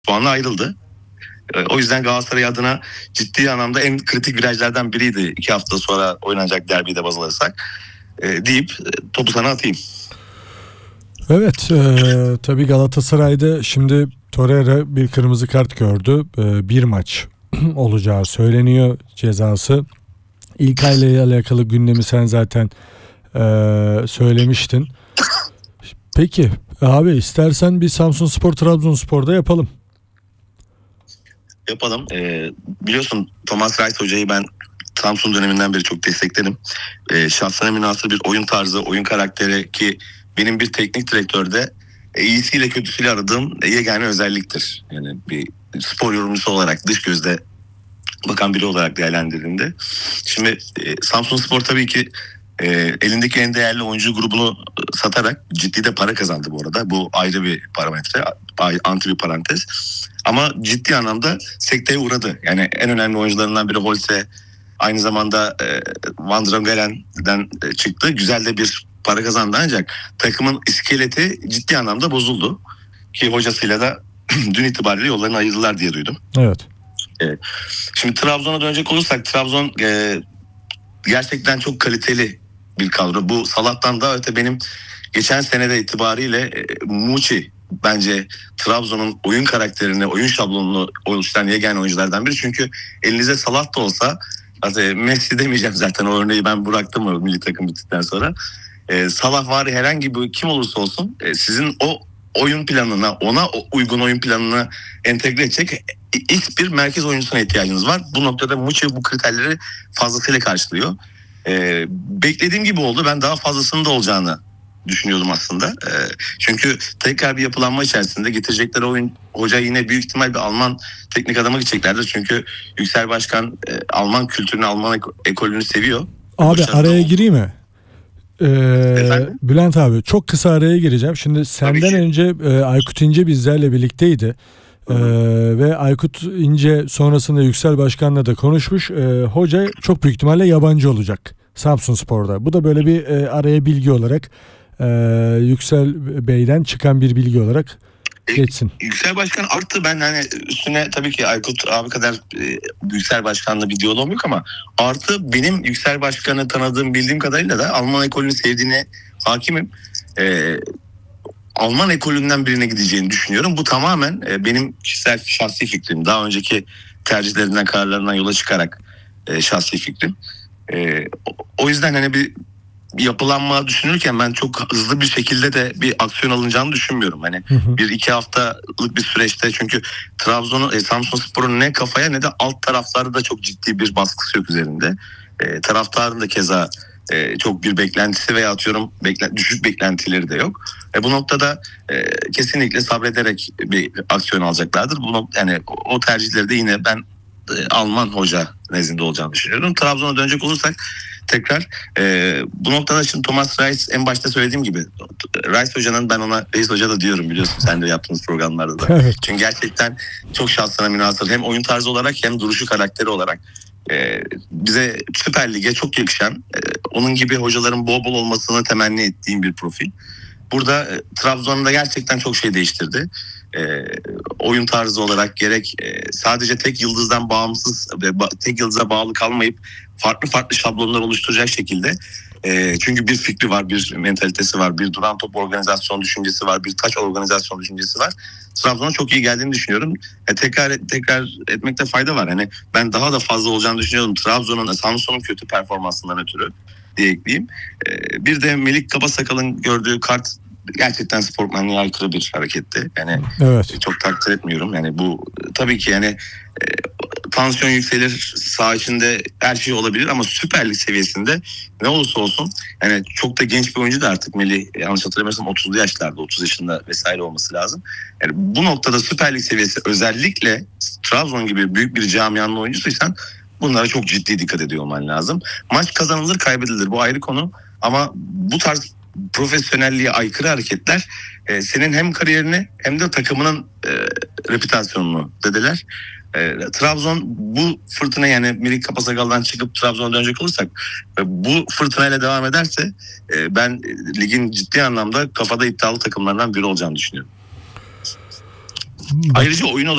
puanla ayrıldı. O yüzden Galatasaray adına ciddi anlamda en kritik virajlardan biriydi 2 hafta sonra oynanacak derbiyi de baz alırsak deyip topu sana atayım. Evet, tabii Galatasaray'da şimdi Torreira bir kırmızı kart gördü. Bir maç olacağı söyleniyor cezası. İlkay ile alakalı gündemi sen zaten söylemiştin. Peki abi, istersen bir Samsunspor Trabzonspor'da yapalım. Yapalım. Biliyorsun Thomas Reis hocayı ben Samsun döneminden beri çok destekledim. Şahsına münhasır bir oyun tarzı, oyun karakteri ki benim bir teknik direktörde iyisiyle kötüsüyle aradığım yegane özelliktir. Yani bir spor yorumcusu olarak dış gözle bakan biri olarak değerlendirildiğinde. Şimdi Samsunspor tabii ki elindeki en değerli oyuncu grubunu satarak ciddi de para kazandı bu arada. Bu ayrı bir parametre, anti bir parantez. Ama ciddi anlamda sekteye uğradı. Yani en önemli oyuncularından biri Holse, aynı zamanda Van Drongelen'den çıktı. Güzel de bir para kazandı ancak takımın iskeleti ciddi anlamda bozuldu. Ki hocasıyla da dün itibariyle yollarını ayırdılar diye duydum. Evet. Şimdi Trabzon'a dönecek olursak Trabzon gerçekten çok kaliteli bir kadro. Bu Salah'tan da öte benim geçen senede itibariyle Muçi bence Trabzon'un oyun karakterini, oyun şablonunu oluşturan yegane oyunculardan biri. Çünkü elinizde Salah da olsa, Messi demeyeceğim zaten, o örneği ben bıraktım o milli takım bittikten sonra. Salah var, herhangi bir kim olursa olsun sizin o oyun planına, ona uygun oyun planına entegre edecek ilk bir merkez oyuncusuna ihtiyacınız var. Bu noktada Muçi bu kriterleri fazlasıyla karşılıyor. Beklediğim gibi oldu. Ben daha fazlasının da olacağını düşünüyordum aslında. Çünkü tekrar bir yapılanma içerisinde getirecekleri oyun hoca yine büyük ihtimal bir Alman teknik adama gideceklerdir. Çünkü Yüksel Başkan Alman kültürünü, Alman ekolünü seviyor. Abi araya gireyim mi? Bülent abi, çok kısa araya gireceğim. Şimdi senden önce Aykut İnce bizlerle birlikteydi. Ve Aykut İnce sonrasında Yüksel Başkan'la da konuşmuş. Hoca çok büyük ihtimalle yabancı olacak Samsunspor'da. Bu da böyle bir araya bilgi olarak Yüksel Bey'den çıkan bir bilgi olarak geçsin. Yüksel Başkan arttı, ben hani üstüne tabii ki Aykut abi kadar Yüksel Başkan'la bir diyalogum yok ama artı benim Yüksel Başkan'ı tanıdığım, bildiğim kadarıyla da Alman ekolünü sevdiğine hakimim. Alman ekolünden birine gideceğini düşünüyorum. Bu tamamen benim kişisel şahsi fikrim. Daha önceki tercihlerinden, kararlarından yola çıkarak şahsi fikrim. O yüzden hani bir yapılanma düşünürken ben çok hızlı bir şekilde de bir aksiyon alınacağını düşünmüyorum. Hani 1-2 haftalık bir süreçte, çünkü Samsunspor'un ne kafaya ne de alt taraflarda da çok ciddi bir baskısı yok üzerinde. Taraftarın da keza çok bir beklentisi veya atıyorum düşük beklentileri de yok. Bu noktada kesinlikle sabrederek bir aksiyon alacaklardır. Yani o tercihleri de yine ben Alman hoca nezdinde olacağını düşünüyorum. Trabzon'a dönecek olursak tekrar bu noktada şimdi Thomas Reis, en başta söylediğim gibi Reis hocanın, ben ona Reis hoca da diyorum, biliyorsun sen de yaptığınız programlarda da. Evet. Çünkü gerçekten çok şahsına münhasır, hem oyun tarzı olarak hem duruşu, karakteri olarak bize Süper Lig'e çok yakışan, onun gibi hocaların bol bol olmasını temenni ettiğim bir profil. Burada Trabzon'da gerçekten çok şey değiştirdi. Oyun tarzı olarak gerek sadece tek yıldızdan bağımsız ve tek yıldıza bağlı kalmayıp farklı farklı şablonlar oluşturacak şekilde, çünkü bir fikri var, bir mentalitesi var, bir duran top organizasyon düşüncesi var, bir taç organizasyon düşüncesi var. Trabzon'a çok iyi geldiğini düşünüyorum. Tekrar etmekte fayda var. Hani ben daha da fazla olacağını düşünüyorum Trabzon'un, Samsun'un kötü performansından ötürü diye ekleyeyim. Bir de Melik Kabasakal'ın gördüğü kart gerçekten sportmenliğe aykırı bir hareketti. Yani evet, çok takdir etmiyorum. Yani bu tabii ki yani tansiyon yükselir, saha içinde her şey olabilir ama Süper Lig seviyesinde ne olursa olsun, yani çok da genç bir oyuncu da artık Melih, yanlış hatırlamıyorsam 30'lu yaşlarda, 30 yaşında vesaire olması lazım. Yani bu noktada Süper Lig seviyesi, özellikle Trabzon gibi büyük bir camianın oyuncusuysan bunlara çok ciddi dikkat ediyor olman lazım. Maç kazanılır, kaybedilir, bu ayrı konu ama bu tarz profesyonelliğe aykırı hareketler senin hem kariyerini hem de takımının reputasyonunu dediler. Trabzon bu fırtına, yani Melik Kapasakal'dan çıkıp Trabzon'a dönecek olursak bu fırtınayla devam ederse ben ligin ciddi anlamda kafada iddialı takımlardan biri olacağını düşünüyorum. Ayrıca oyun